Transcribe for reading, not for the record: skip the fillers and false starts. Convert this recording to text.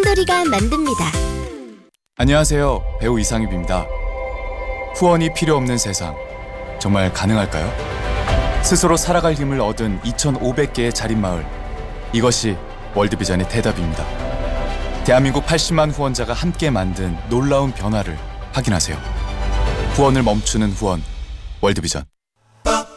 목소리가 만듭니다. 안녕하세요. 배우 이상엽입니다. 후원이 필요 없는 세상, 정말 가능할까요? 스스로 살아갈 힘을 얻은 2,500개의 자립마을, 이것이 월드비전의 대답입니다. 대한민국 80만 후원자가 함께 만든 놀라운 변화를 확인하세요. 후원을 멈추는 후원, 월드비전.